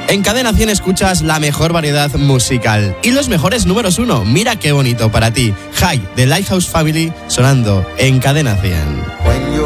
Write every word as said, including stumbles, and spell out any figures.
En Cadena cien escuchas la mejor variedad musical y los mejores números uno. Mira qué bonito para ti. High, de Lighthouse Family, sonando en Cadena cien.